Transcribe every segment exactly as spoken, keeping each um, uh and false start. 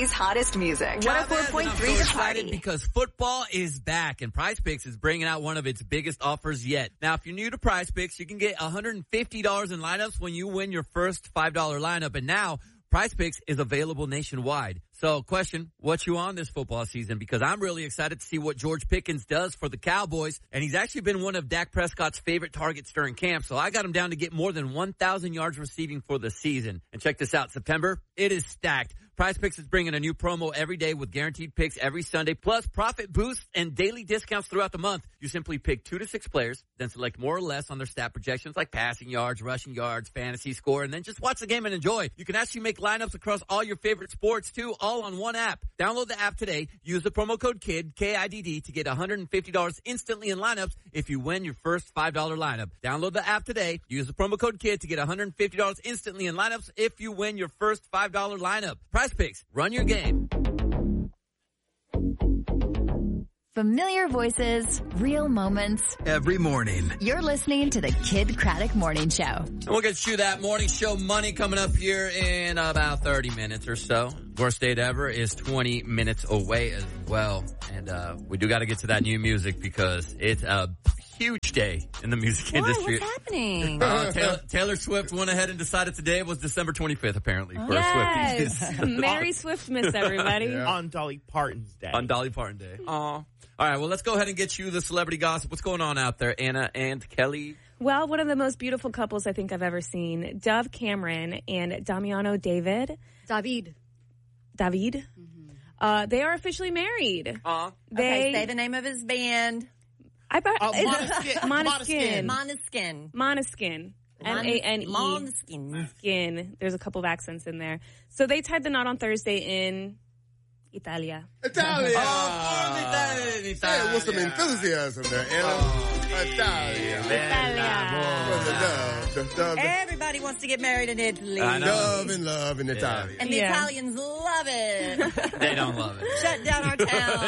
City's hottest music. one oh four point three so The excited Party. because football is back and Prize Picks is bringing out one of its biggest offers yet. Now, if you're new to Prize Picks, you can get one hundred fifty dollars in lineups when you win your first five dollar lineup. And now, Prize Picks is available nationwide. So, question, what you on this football season? Because I'm really excited to see what George Pickens does for the Cowboys. And he's actually been one of Dak Prescott's favorite targets during camp. So I got him down to get more than one thousand yards receiving for the season. And check this out, September, it is stacked. Prize Picks is bringing a new promo every day with guaranteed picks every Sunday, plus profit boosts and daily discounts throughout the month. You simply pick two to six players, then select more or less on their stat projections like passing yards, rushing yards, fantasy score, and then just watch the game and enjoy. You can actually make lineups across all your favorite sports too, all on one app. Download the app today. Use the promo code KID, K I D D, to get one hundred fifty dollars instantly in lineups if you win your first five dollar lineup. Download the app today. Use the promo code KID to get one hundred fifty dollars instantly in lineups if you win your first five dollar lineup. Prize Picks. Run your game. Familiar voices, real moments. Every morning. You're listening to the Kid Craddock Morning Show. And we'll get you that morning show money coming up here in about thirty minutes or so. Worst date ever is twenty minutes away as well. And uh we do got to get to that new music because it's a huge day in the music Why? industry. What's happening? Uh, Taylor, Taylor Swift went ahead and decided today was December twenty-fifth, apparently. For Yes. Swifties. Merry Swiftmas, everybody. Yeah. On Dolly Parton's day. On Dolly Parton Day. Aw. All right, well, let's go ahead and get you the celebrity gossip. What's going on out there, Anna and Kelly? Well, one of the most beautiful couples I think I've ever seen, Dove Cameron and Damiano David. David. David. Mm-hmm. Uh, they are officially married. Aw. They, Okay, say the name of his band. I bet, Uh, is Måneskin. it- Måneskin. Måneskin. Måneskin. M A N E. Måneskin. Skin. There's a couple of accents in there. So they tied the knot on Thursday in Italia. Italia. Oh, Italia. Say it with some enthusiasm there, Anna. Italia. Italia. The love, the love, Everybody wants to get married in Italy. I know. love and love in Italia. And the Yeah. Italians love it. They don't love it. Shut down our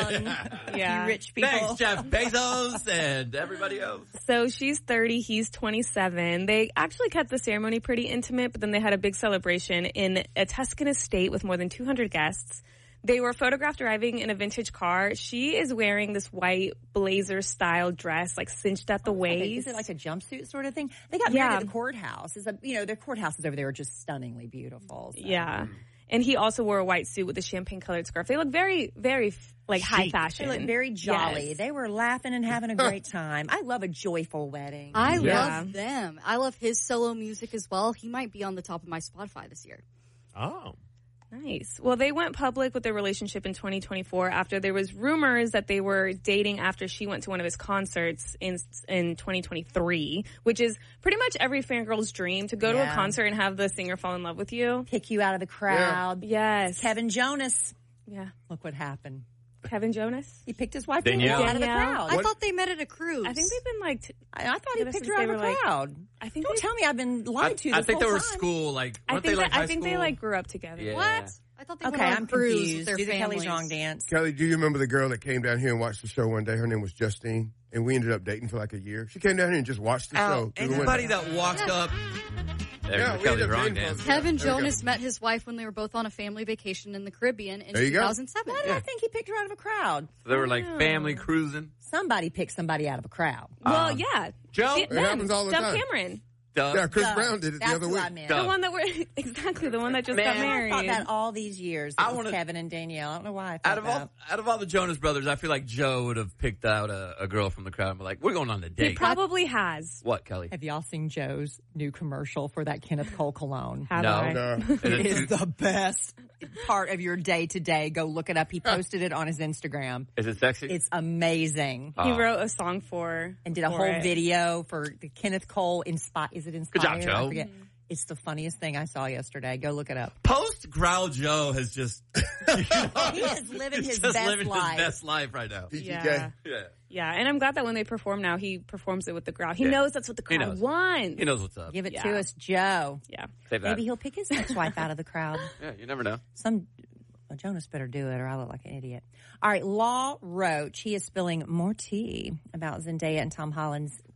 town. Yeah. You rich people. Thanks, Jeff Bezos and everybody else. So she's thirty, he's twenty-seven. They actually kept the ceremony pretty intimate, but then they had a big celebration in a Tuscan estate with more than two hundred guests. They were photographed driving in a vintage car. She is wearing this white blazer-style dress, like cinched at the waist. Is it like a jumpsuit sort of thing? They got Yeah. married at the courthouse. It's a, you know, their courthouses over there are just stunningly beautiful. So. Yeah. And he also wore a white suit with a champagne-colored scarf. They look very, very, like, high They fashion. look very jolly. Yes. They were laughing and having a great time. I love a joyful wedding. I Yeah. love them. I love his solo music as well. He might be on the top of my Spotify this year. Oh. Nice. Well, they went public with their relationship in twenty twenty-four after there was rumors that they were dating after she went to one of his concerts in in twenty twenty-three, which is pretty much every fangirl's dream, to go to Yeah. a concert and have the singer fall in love with you. Pick you out of the crowd. Yes. Kevin Jonas. Yeah. Look what happened. Kevin Jonas? He picked his wife Danielle. out of the Danielle. crowd. I thought they met at a cruise. I think they've been like, t- I, I thought he Ever picked since her out they of the were, like- crowd. I think Don't they, tell me I've been lied I, to I this think they whole were time. school, like, I weren't think, they like that, high I think they school? like grew up together. Yeah. What? I thought they Okay, went on I'm a cruise confused. with their Do the families. Kelly's wrong dance. Kelly, do you remember the girl that came down here and watched the show one day? Her name was Justine, and we ended up dating for like a year. She came down here and just watched the show. Al, through the anybody window. that walked up. There, Yeah, we Kelly's ended up wrong dating dance. for- Kevin There we go. Jonas met his wife when they were both on a family vacation in the Caribbean in There you two go. thousand seven. Why did I think he picked her out of a crowd? So they were like Wow. family cruising. Somebody picked somebody out of a crowd. Well, Um, yeah. Joe? It It happens all the Dove time. Cameron. Doug. Yeah, Chris Duh. Brown did it the That's other who week. I meant. Duh. The one that were, exactly, the one that just Man. got I married. thought that all these years. I It was wanna- Kevin and Danielle. I don't know why I thought Out of all, that. out of all the Jonas Brothers, I feel like Joe would have picked out a, a girl from the crowd and be like, "We're going on a He date." probably has. What, Kelly? Have y'all seen Joe's new commercial for that Kenneth Cole cologne? Have No. I? No. Is It it is too- the best part of your day to day. Go look it up. He posted it on his Instagram. Is it sexy? It's amazing. He Oh. wrote a song for And did a for whole it. video for the Kenneth Cole inspire. Is it inspired? job, Joe. I forget. It's the funniest thing I saw yesterday. Go look it up. Post Growl Joe has just you know, He is living he's his just best living life. his best life right now. P G K. Yeah. Yeah, Yeah, and I'm glad that when they perform now, he performs it with the crowd. He Yeah. knows that's what the He crowd knows. wants. he knows what's up. Give it Yeah. to us, Joe. Yeah. Save that. Maybe he'll pick his ex-wife out of the crowd. Yeah, you never know. Some well, Jonas better do it or I look like an idiot. All right, Law Roach, he is spilling more tea about Zendaya and Tom Holland's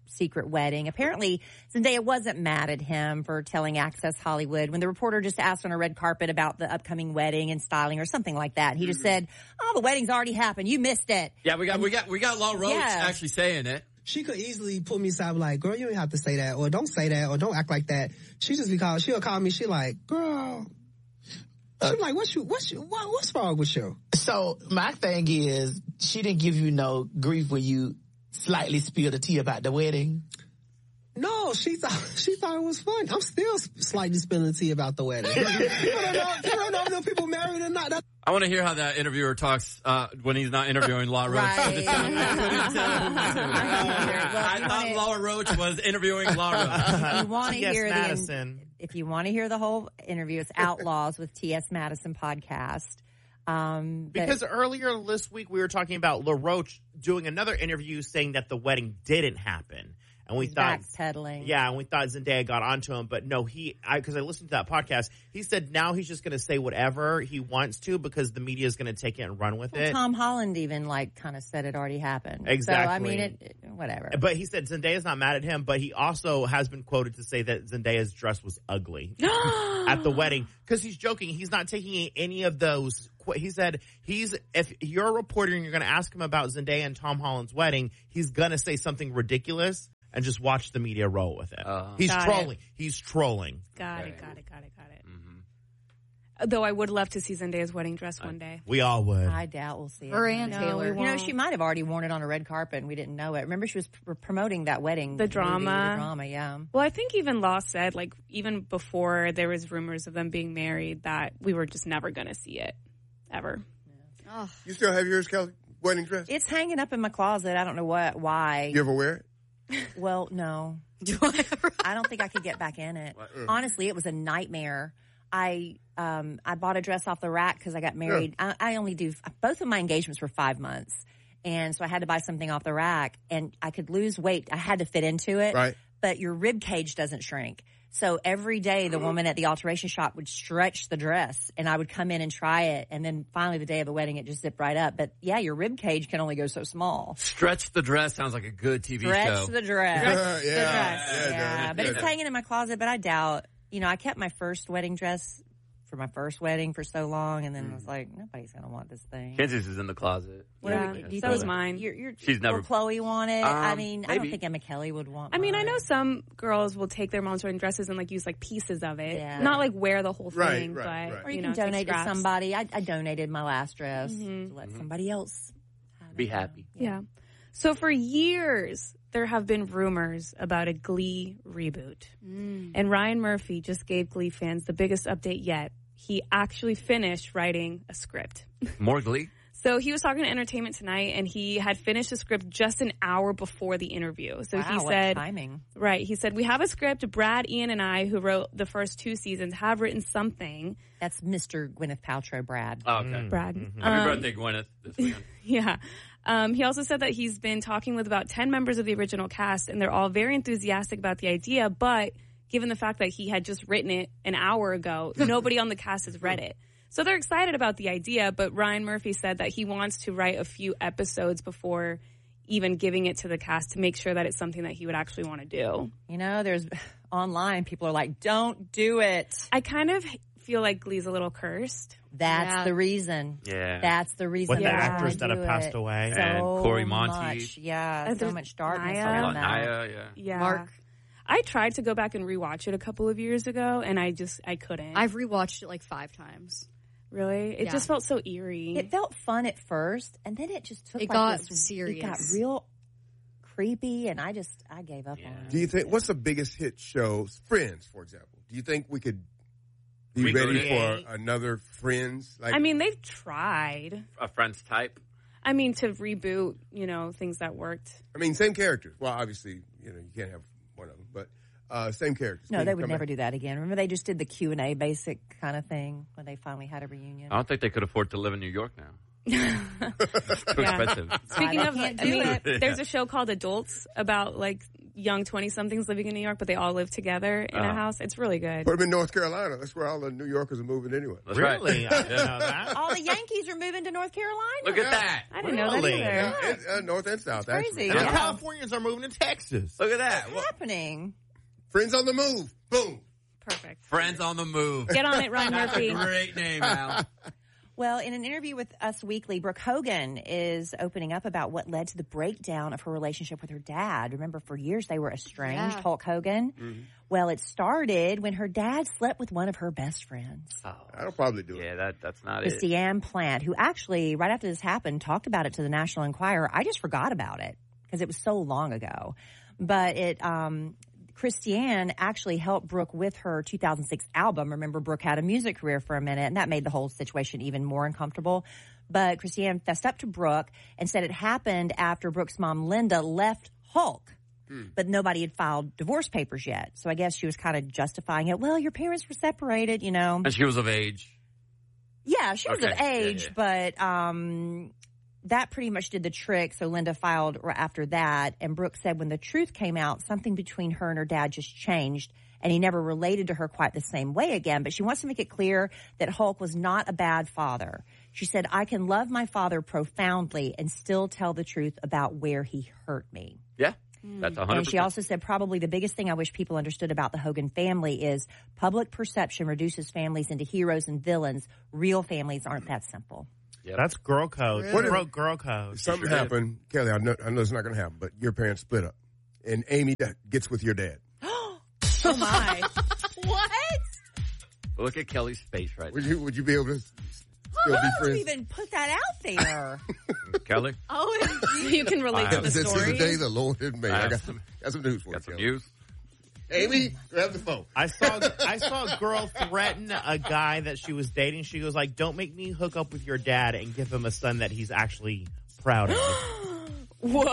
secret wedding. Apparently, Zendaya wasn't mad at him for telling Access Hollywood when the reporter just asked on a red carpet about the upcoming wedding and styling or something like that. He just said, "Oh, the wedding's already happened. You missed it." Yeah, we got and, we got we got Law Roach yeah. actually saying it. She could easily pull me aside, like, "Girl, you don't have to say that," or "Don't say that," or "Don't act like that." She just be called. She'll call me. She like, "Girl." She's like, "What's you? What's you? What, what's wrong with you?" So my thing is, she didn't give you no grief when you slightly spilled the tea about the wedding. No, she thought she thought it was fun. I'm still slightly spilling tea about the wedding. you don't know, you don't know if people married or not. That's I want to hear how that interviewer talks uh, when he's not interviewing Law Roach. Right. I thought Law Roach was interviewing Law Roach. You want to T S hear Madison. the if you want to hear the whole interview, it's Outlaws with T S Madison podcast. Um, but- Because earlier this week we were talking about LaRoche doing another interview saying that the wedding didn't happen. And we He's thought, backpedaling. yeah, and we thought Zendaya got onto him, but no, he, I, cause I listened to that podcast, he said now he's just going to say whatever he wants to because the media is going to take it and run with well, it. Tom Holland even like kind of said it already happened. Exactly. So I mean, it, it whatever. But he said Zendaya's not mad at him, but he also has been quoted to say that Zendaya's dress was ugly at the wedding because he's joking. He's not taking any of those. He said he's if you're a reporter and you're going to ask him about Zendaya and Tom Holland's wedding, he's going to say something ridiculous. And just watch the media roll with it. Uh, He's got trolling. It. He's trolling. Got it, got it, got it, got it. Mm-hmm. Though I would love to see Zendaya's wedding dress one day. We all would. I doubt we'll see it. Her and No, Taylor. we You know, won't. she might have already worn it on a red carpet and we didn't know it. Remember, she was pr- promoting that wedding. The movie, drama. The drama, yeah. Well, I think even Law said, like, even before there was rumors of them being married, that we were just never going to see it. Ever. Oh. You still have yours, Kelly? Wedding dress? It's hanging up in my closet. I don't know what, why. You ever wear it? Well, no. Do I ever? I don't think I could get back in it. Honestly, it was a nightmare. I um I bought a dress off the rack because I got married. I, I only do both of my engagements were five months, and so I had to buy something off the rack. And I could lose weight. I had to fit into it, Right. But your rib cage doesn't shrink. So every day, the woman at the alteration shop would stretch the dress, and I would come in and try it. And then finally, the day of the wedding, it just zipped right up. But yeah, your rib cage can only go so small. Stretch the Dress sounds like a good T V Stretch show. the dress. Yeah, The yeah, dress. yeah, it Yeah, does. but Yeah, it's it does. hanging in my closet. But I doubt. You know, I kept my first wedding dress for my first wedding for so long, and then I was like, nobody's gonna want this thing. Kenzie's is in the closet. What Yeah, do we- do you so think is mine. You're, you're, She's never- Will Chloe want it? I Um, mean, I maybe. don't think Emma Kelly would want. I mean, I mine. know some girls will take their mom's wedding dresses and, like, use, like, pieces of it. Yeah. Not, like, wear the whole Right, thing, right, but, right. Or you, you can know, take donate to scraps. somebody. I, I donated my last dress Mhm. to let somebody else have Be it. happy. Yeah. So for years, there have been rumors about a Glee reboot. Mm. And Ryan Murphy just gave Glee fans the biggest update yet. He actually finished writing a script. More Glee? So he was talking to Entertainment Tonight, and he had finished the script just an hour before the interview. So Wow, he what said, timing. right, he said, we have a script. Brad, Ian, and I, who wrote the first two seasons, have written something. That's Mister Gwyneth Paltrow, Brad. Oh, okay. Brad. Happy Um, birthday, Gwyneth. This weekend. Yeah. Um, he also said that he's been talking with about ten members of the original cast, and they're all very enthusiastic about the idea, but given the fact that he had just written it an hour ago, nobody on the cast has read it. So they're excited about the idea, but Ryan Murphy said that he wants to write a few episodes before even giving it to the cast to make sure that it's something that he would actually want to do. You know, there's online people are like, don't do it. I kind of feel like Glee's a little cursed. That's Yeah. the reason. Yeah. That's the reason. With the they wanna actors that do have passed it. away. So And Corey Monteith. much, yeah, And so there's much darkness Naya. around that. Naya, yeah. Yeah. Mark. I tried to go back and rewatch it a couple of years ago, and I just, I couldn't. I've rewatched it like five times. Really? It Yeah. just felt so eerie. It felt fun at first, and then it just took It like got this, serious. It got real creepy, and I just I gave up on it. Do you think, what's the biggest hit show? Friends, for example. Do you think we could be Reboot ready it. for another Friends? Like, I mean, they've tried. A Friends type. I mean, to reboot, you know, things that worked. I mean, same characters. Well, obviously, you know, you can't have one of them, but uh, same characters. No, Can they you would come never back? do that again. Remember, they just did the Q and A basic kind of thing when they finally had a reunion. I don't think they could afford to live in New York now. Too Yeah. expensive. Speaking Right, I of, can't I do mean, it. there's a show called Adults about like young twenty-somethings living in New York, but they all live together in Uh-huh. a house. It's really good. Put them in North Carolina. That's where all the New Yorkers are moving anyway. That's Really? right. I didn't know that. All the Yankees are moving to North Carolina. Look at that. I didn't know that Really? either. Yeah, it- uh, North and South, Crazy. actually. And the Yeah. Californians are moving to Texas. Look at that. What's happening? Friends on the move. Boom. Perfect. Friends on the move. Get on it, Ron That's a Murphy. great name, Al. Well, in an interview with Us Weekly, Brooke Hogan is opening up about what led to the breakdown of her relationship with her dad. Remember, for years they were estranged, Yeah. Hulk Hogan. Mm-hmm. Well, it started when her dad slept with one of her best friends. Oh, That'll probably do it. yeah, that that's not it. Christiane Plant, who actually, right after this happened, talked about it to the National Enquirer. I just forgot about it because it was so long ago. But it, um, Christiane actually helped Brooke with her two thousand six album. Remember, Brooke had a music career for a minute, and that made the whole situation even more uncomfortable. But Christiane fessed up to Brooke and said it happened after Brooke's mom, Linda, left Hulk. Hmm. But nobody had filed divorce papers yet. So I guess she was kind of justifying it. Well, your parents were separated, you know. And she was of age. Yeah, she was Okay. of age, Yeah, but um, that pretty much did the trick. So Linda filed right after that. And Brooke said when the truth came out, something between her and her dad just changed. And he never related to her quite the same way again. But she wants to make it clear that Hulk was not a bad father. She said, I can love my father profoundly and still tell the truth about where he hurt me. Yeah, that's one hundred percent. And she also said probably the biggest thing I wish people understood about the Hogan family is public perception reduces families into heroes and villains. Real families aren't that simple. Yep. That's girl code. Yeah. What broke girl code? If something Sure happened, Kelly, I know, I know it's not going to happen, but your parents split up. And Amy gets with your dad. Oh my. What? Look at Kelly's face right Would you, would you be able to still be How would you friends? even put that out there? there. Kelly, Oh, you can relate to the This is story. the day the Lord has made. I I have got some- some, got some news for got you, some Kelly. news. Amy, grab the phone. I saw I saw a girl threaten a guy that she was dating. She goes like, "Don't make me hook up with your dad and give him a son that he's actually proud of." Whoa.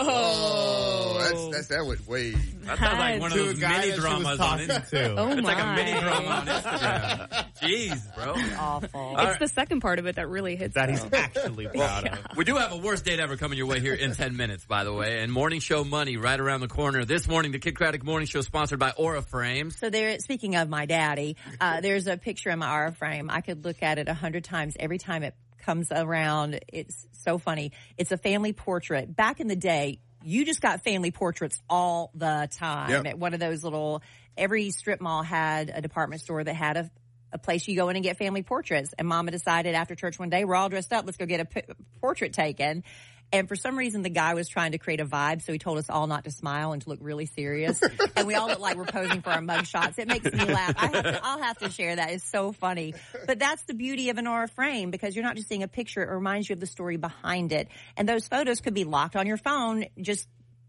Oh, that's, that's, that went way. That sounds like one of To a those guy mini that she was dramas on talking Instagram. to. Oh It's my. like a mini drama on Instagram. Jeez, bro. Awful. It's the second part of it that really hits. That he's though. actually proud of. We do have a worst date ever coming your way here in ten minutes, by the way. And morning show money right around the corner. This morning, the Kid Craddock Morning Show sponsored by Aura Frames. So there, speaking of my daddy, uh, there's a picture in my Aura frame. I could look at it a hundred times every time it comes around. It's so funny. It's a family portrait. Back in the day, you just got family portraits all the time. Yep. At one of those little, every strip mall had a department store that had a, a place you go in and get family portraits. And Mama decided after church one day, we're all dressed up, let's go get a p- portrait taken. And for some reason, the guy was trying to create a vibe, so he told us all not to smile and to look really serious. And we all look like we're posing for our mug shots. It makes me laugh. I have to, I'll have to share that. It's so funny. But that's the beauty of an Aura frame, because you're not just seeing a picture. It reminds you of the story behind it. And those photos could be locked on your phone, just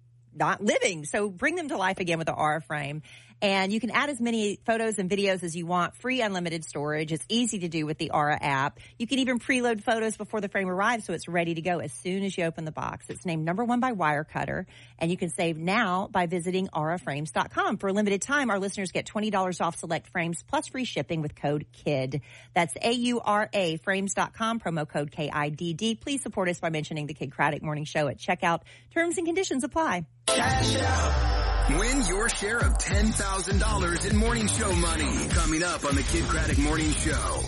not living. So bring them to life again with the Aura frame. And you can add as many photos and videos as you want. Free unlimited storage. It's easy to do with the Aura app. You can even preload photos before the frame arrives, so it's ready to go as soon as you open the box. It's named number one by Wirecutter, and you can save now by visiting aura frames dot com. For a limited time, our listeners get twenty dollars off select frames plus free shipping with code KID. That's A U R A frames dot com, promo code K I D D. Please support us by mentioning the Kid Craddock Morning Show at checkout. Terms and conditions apply. Cash out. Win your share of ten thousand dollars in morning show money. Coming up on the Kid Craddock Morning Show.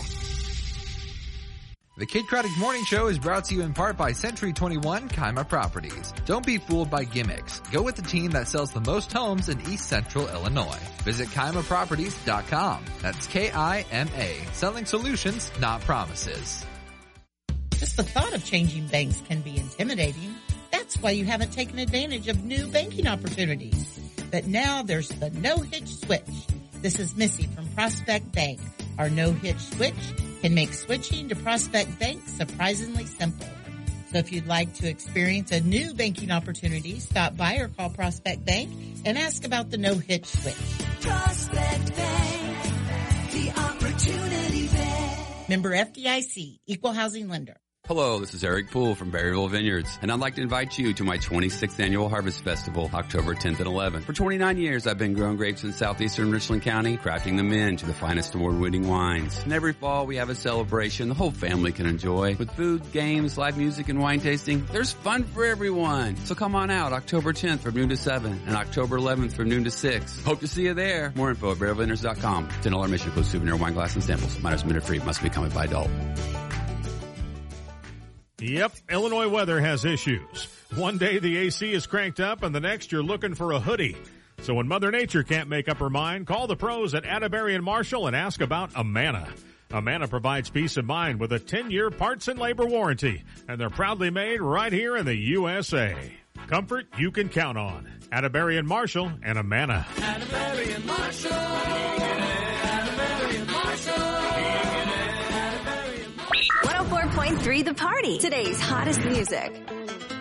The Kid Craddock Morning Show is brought to you in part by Century twenty-one Kaima Properties. Don't be fooled by gimmicks. Go with the team that sells the most homes in East Central Illinois. Visit Kaima Properties dot com. That's K I M A. Selling solutions, not promises. Just the thought of changing banks can be intimidating. That's why you haven't taken advantage of new banking opportunities. But now there's the no-hitch switch. This is Missy from Prospect Bank. Our no-hitch switch can make switching to Prospect Bank surprisingly simple. So if you'd like to experience a new banking opportunity, stop by or call Prospect Bank and ask about the no-hitch switch. Prospect Bank, the opportunity bank. Member F D I C, Equal Housing Lender. Hello, this is Eric Poole from Berryville Vineyards, and I'd like to invite you to my twenty-sixth Annual Harvest Festival, October tenth and eleventh. For twenty-nine years, I've been growing grapes in southeastern Richland County, crafting them into the finest award-winning wines. And every fall, we have a celebration the whole family can enjoy. With food, games, live music, and wine tasting, there's fun for everyone. So come on out October tenth from noon to seven, and October eleventh from noon to six. Hope to see you there. More info at berryville vineyards dot com. ten dollars mission includes souvenir wine glass and samples. Minors minute free. Must be accompanied by adult. Yep, Illinois weather has issues. One day the A C is cranked up and the next you're looking for a hoodie. So when Mother Nature can't make up her mind, call the pros at Atterbury and Marshall and ask about Amana. Amana provides peace of mind with a ten-year parts and labor warranty, and they're proudly made right here in the U S A. Comfort you can count on. Atterbury and Marshall and Amana. Atterbury and Marshall. Atterbury and Marshall. one oh four point three The Party. Today's hottest music.